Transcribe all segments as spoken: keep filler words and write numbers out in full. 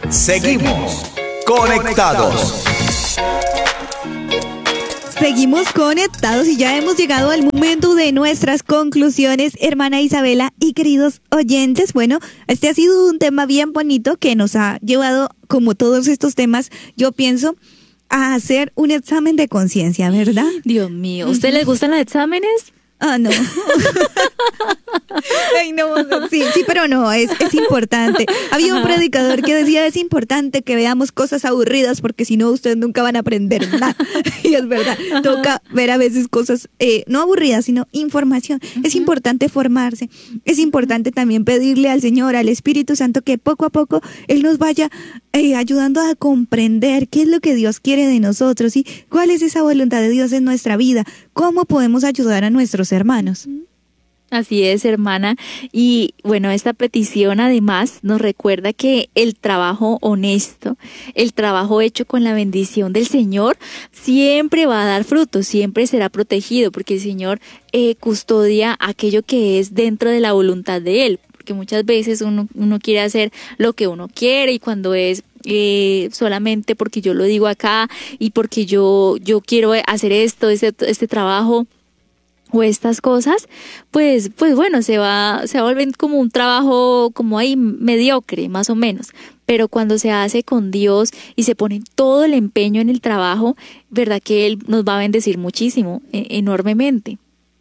Seguimos conectados. Seguimos conectados y ya hemos llegado al momento de nuestras conclusiones, hermana Isabela y queridos oyentes. Bueno, este ha sido un tema bien bonito que nos ha llevado, como todos estos temas, yo pienso, a hacer un examen de conciencia, ¿verdad? Dios mío, ¿a usted les gustan los exámenes? Ah, no. Ay, no, sí, sí, pero no, es, es importante. Había un predicador que decía, es importante que veamos cosas aburridas porque si no ustedes nunca van a aprender nada. Y es verdad, toca ver a veces cosas, eh, no aburridas, sino información. Uh-huh. Es importante formarse, es importante también pedirle al Señor, al Espíritu Santo, que poco a poco Él nos vaya eh, ayudando a comprender qué es lo que Dios quiere de nosotros y cuál es esa voluntad de Dios en nuestra vida, cómo podemos ayudar a nuestros hermanos. Así es, hermana. Y bueno, esta petición además nos recuerda que el trabajo honesto, el trabajo hecho con la bendición del Señor, siempre va a dar fruto, siempre será protegido, porque el Señor eh, custodia aquello que es dentro de la voluntad de Él. Porque muchas veces uno, uno quiere hacer lo que uno quiere y cuando es eh, solamente porque yo lo digo acá y porque yo, yo quiero hacer esto, este, este trabajo o estas cosas, pues, pues bueno, se va, se va volviendo como un trabajo como ahí mediocre, más o menos. Pero cuando se hace con Dios y se pone todo el empeño en el trabajo, verdad que Él nos va a bendecir muchísimo, eh, enormemente.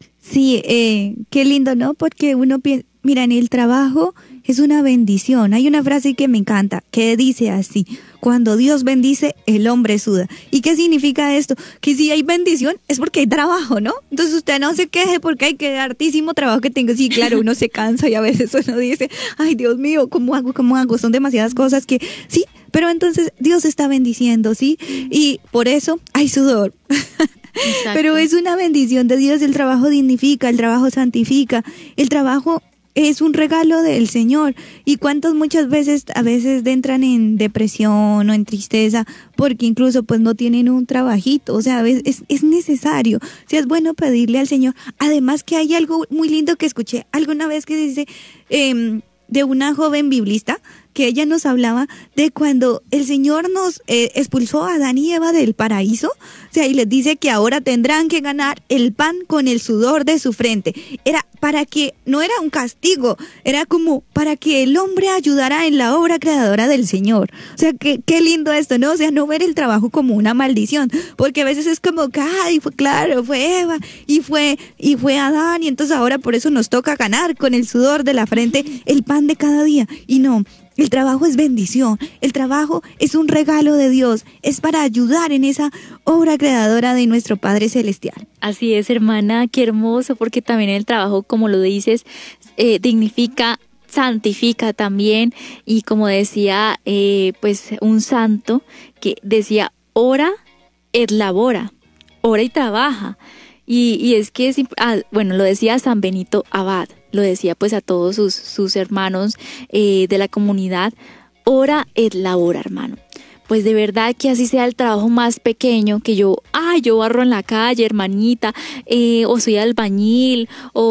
Sí, eh, qué lindo, ¿no? Porque uno piensa, mira, en el trabajo es una bendición. Hay una frase que me encanta, que dice así: cuando Dios bendice, el hombre suda. ¿Y qué significa esto? Que si hay bendición es porque hay trabajo, ¿no? Entonces usted no se queje porque hay que hartísimo trabajo que tengo. Sí, claro, uno se cansa y a veces uno dice, ay, Dios mío, ¿cómo hago? ¿Cómo hago? Son demasiadas cosas que, sí, pero entonces Dios está bendiciendo, ¿sí? Y por eso hay sudor. Exacto. Pero es una bendición de Dios. El trabajo dignifica, el trabajo santifica, el trabajo es un regalo del Señor. Y cuántos muchas veces a veces entran en depresión o en tristeza porque incluso pues no tienen un trabajito. O sea, a veces es, es necesario. O sea, es bueno pedirle al Señor. Además que hay algo muy lindo que escuché alguna vez que dice eh, de una joven biblista, que ella nos hablaba de cuando el Señor nos eh, expulsó a Adán y Eva del paraíso, o sea, y les dice que ahora tendrán que ganar el pan con el sudor de su frente. Era para que, no era un castigo, era como para que el hombre ayudara en la obra creadora del Señor. O sea, que, qué lindo esto, ¿no? O sea, no ver el trabajo como una maldición, porque a veces es como que, ay, fue claro, fue Eva, y fue, y fue Adán, y entonces ahora por eso nos toca ganar con el sudor de la frente el pan de cada día. Y no, el trabajo es bendición, el trabajo es un regalo de Dios, es para ayudar en esa obra creadora de nuestro Padre Celestial. Así es, hermana, qué hermoso, porque también el trabajo, como lo dices, eh, dignifica, santifica también, y como decía, eh, pues un santo que decía, ora et labora, ora y trabaja. Y, y es que, es, ah, bueno, lo decía San Benito Abad, lo decía pues a todos sus, sus hermanos eh, de la comunidad, ora et labora, hermano. Pues de verdad que así sea el trabajo más pequeño, que yo, ay, yo barro en la calle, hermanita, eh, o soy albañil,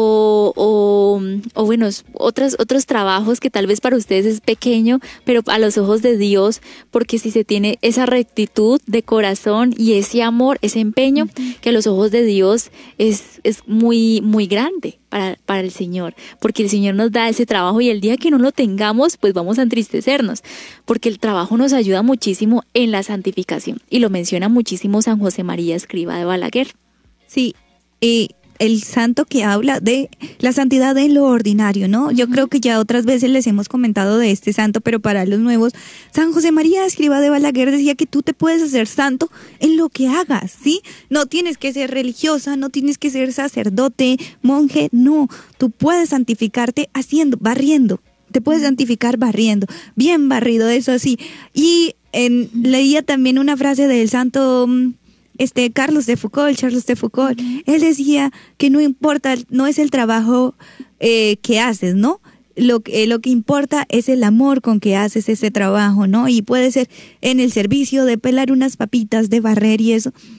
o, o, o bueno, otros, otros trabajos que tal vez para ustedes es pequeño, pero a los ojos de Dios, porque si se tiene esa rectitud de corazón y ese amor, ese empeño, uh-huh. que a los ojos de Dios es, es muy, muy grande para, para el Señor, porque el Señor nos da ese trabajo y el día que no lo tengamos, pues vamos a entristecernos, porque el trabajo nos ayuda muchísimo en la santificación, y lo menciona muchísimo San José María Escrivá de Balaguer. Sí, y el santo que habla de la santidad de lo ordinario, ¿no? Uh-huh. Yo creo que ya otras veces les hemos comentado de este santo, pero para los nuevos, San José María Escrivá de Balaguer decía que tú te puedes hacer santo en lo que hagas, ¿sí? No tienes que ser religiosa, no tienes que ser sacerdote, monje, no, tú puedes santificarte haciendo, barriendo. Te puedes santificar barriendo, bien barrido, eso sí. Y en, leía también una frase del santo este Carlos de Foucault, Charles de Foucault. Él decía que no importa, no es el trabajo eh, que haces, ¿no? Lo, eh, lo que importa es el amor con que haces ese trabajo, ¿no? Y puede ser en el servicio de pelar unas papitas, de barrer y eso.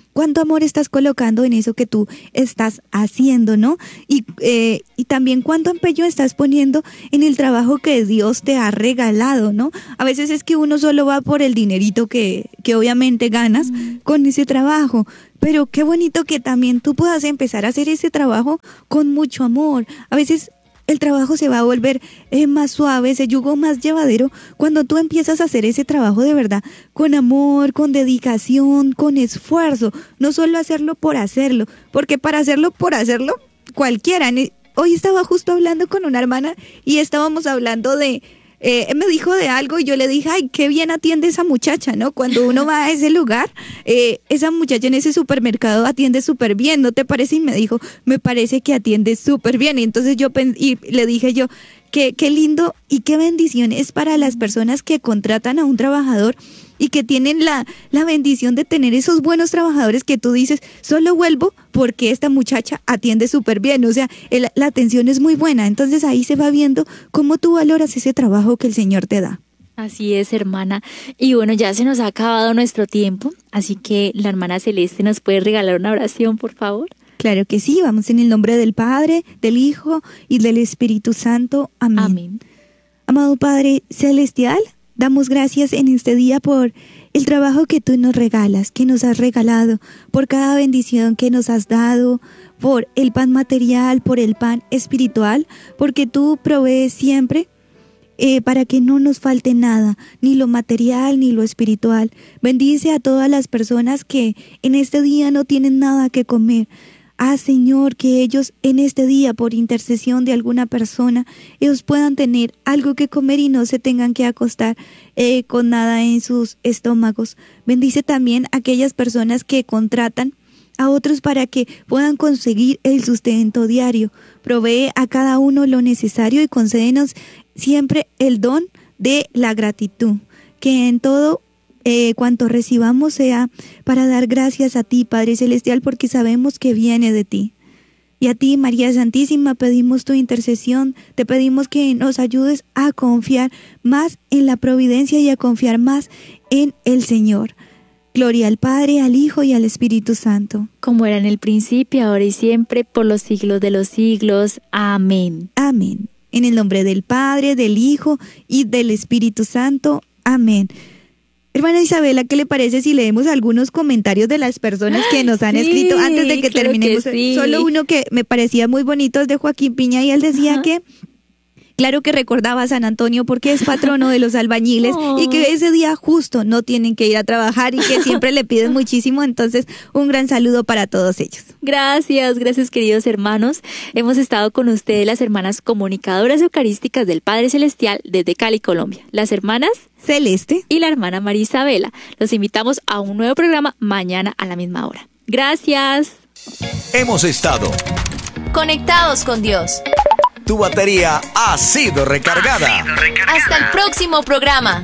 cuánto amor estás colocando en eso que tú estás haciendo, ¿no? Y, eh, y también cuánto empeño estás poniendo en el trabajo que Dios te ha regalado, ¿no? A veces es que uno solo va por el dinerito que, que obviamente ganas mm. con ese trabajo, pero qué bonito que también tú puedas empezar a hacer ese trabajo con mucho amor. A veces el trabajo se va a volver eh, más suave, ese yugo más llevadero, cuando tú empiezas a hacer ese trabajo de verdad, con amor, con dedicación, con esfuerzo, no solo hacerlo por hacerlo, porque para hacerlo por hacerlo, cualquiera. Hoy estaba justo hablando con una hermana y estábamos hablando de, eh, me dijo de algo y yo le dije, ay, qué bien atiende esa muchacha, ¿no? Cuando uno va a ese lugar, eh, esa muchacha en ese supermercado atiende súper bien, ¿no te parece? Y me dijo, me parece que atiende súper bien. Y entonces yo y le dije yo, qué, qué lindo y qué bendición es para las personas que contratan a un trabajador y que tienen la, la bendición de tener esos buenos trabajadores que tú dices, solo vuelvo porque esta muchacha atiende súper bien, o sea, el, la atención es muy buena. Entonces ahí se va viendo cómo tú valoras ese trabajo que el Señor te da. Así es, hermana. Y bueno, ya se nos ha acabado nuestro tiempo, así que la hermana Celeste nos puede regalar una oración, por favor. Claro que sí, vamos en el nombre del Padre, del Hijo y del Espíritu Santo. Amén. Amén. Amado Padre Celestial, damos gracias en este día por el trabajo que tú nos regalas, que nos has regalado, por cada bendición que nos has dado, por el pan material, por el pan espiritual, porque tú provees siempre eh, para que no nos falte nada, ni lo material ni lo espiritual. Bendice a todas las personas que en este día no tienen nada que comer. Ah, Señor, que ellos en este día, por intercesión de alguna persona, ellos puedan tener algo que comer y no se tengan que acostar eh, con nada en sus estómagos. Bendice también a aquellas personas que contratan a otros para que puedan conseguir el sustento diario. Provee a cada uno lo necesario y concédenos siempre el don de la gratitud, que en todo Eh, cuanto recibamos sea para dar gracias a ti, Padre Celestial, porque sabemos que viene de ti. Y a ti, María Santísima, pedimos tu intercesión, te pedimos que nos ayudes a confiar más en la providencia y a confiar más en el Señor. Gloria al Padre, al Hijo y al Espíritu Santo. Como era en el principio, ahora y siempre, por los siglos de los siglos. Amén. Amén. En el nombre del Padre, del Hijo y del Espíritu Santo. Amén. Hermana Isabela, ¿qué le parece si leemos algunos comentarios de las personas que nos han sí, escrito antes de que claro terminemos? Que sí. Solo uno que me parecía muy bonito es de Joaquín Piña y él decía Ajá. que claro que recordaba a San Antonio porque es patrono de los albañiles oh. y que ese día justo no tienen que ir a trabajar y que siempre le piden muchísimo. Entonces, un gran saludo para todos ellos. Gracias, gracias queridos hermanos. Hemos estado con ustedes las hermanas comunicadoras eucarísticas del Padre Celestial desde Cali, Colombia. Las hermanas Celeste y la hermana María Isabela. Los invitamos a un nuevo programa mañana a la misma hora. Gracias. Hemos estado conectados con Dios. Tu batería ha sido recargada. Hasta el próximo programa.